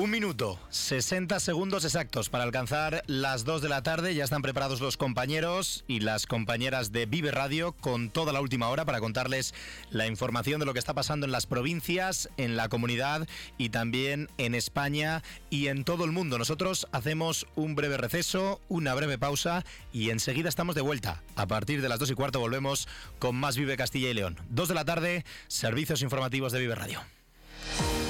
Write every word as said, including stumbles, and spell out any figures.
Un minuto, sesenta segundos exactos para alcanzar las dos de la tarde. Ya están preparados los compañeros y las compañeras de Vive Radio con toda la última hora para contarles la información de lo que está pasando en las provincias, en la comunidad y también en España y en todo el mundo. Nosotros hacemos un breve receso, una breve pausa y enseguida estamos de vuelta. A partir de las dos y cuarto volvemos con más Vive Castilla y León. Dos de la tarde, servicios informativos de Vive Radio.